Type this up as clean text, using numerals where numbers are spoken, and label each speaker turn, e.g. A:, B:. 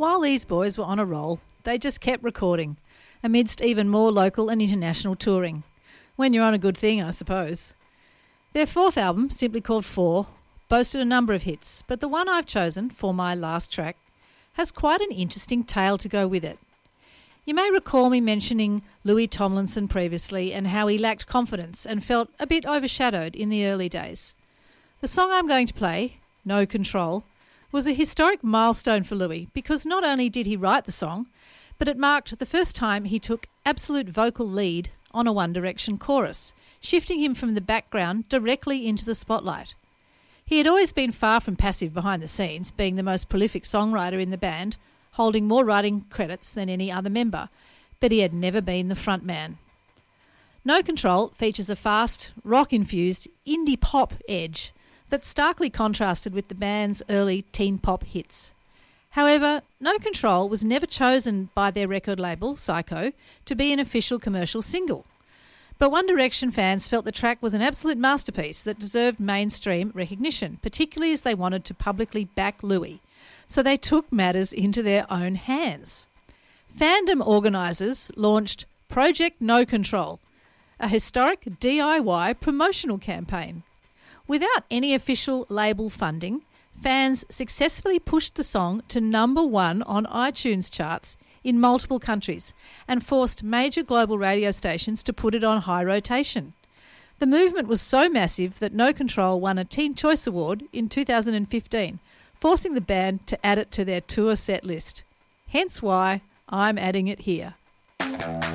A: While these boys were on a roll, they just kept recording, amidst even more local and international touring. When you're on a good thing, I suppose. Their fourth album, simply called Four, boasted a number of hits, but the one I've chosen for my last track has quite an interesting tale to go with it. You may recall me mentioning Louis Tomlinson previously and how he lacked confidence and felt a bit overshadowed in the early days. The song I'm going to play, No Control, was a historic milestone for Louis because not only did he write the song, but it marked the first time he took absolute vocal lead on a One Direction chorus, shifting him from the background directly into the spotlight. He had always been far from passive behind the scenes, being the most prolific songwriter in the band, holding more writing credits than any other member, but he had never been the front man. No Control features a fast, rock-infused indie pop edge that starkly contrasted with the band's early teen pop hits. However, No Control was never chosen by their record label, Psycho, to be an official commercial single. But One Direction fans felt the track was an absolute masterpiece that deserved mainstream recognition, particularly as they wanted to publicly back Louis. So they took matters into their own hands. Fandom organisers launched Project No Control, a historic DIY promotional campaign. Without any official label funding, fans successfully pushed the song to number 1 on iTunes charts in multiple countries and forced major global radio stations to put it on high rotation. The movement was so massive that No Control won a Teen Choice Award in 2015, forcing the band to add it to their tour set list. Hence why I'm adding it here.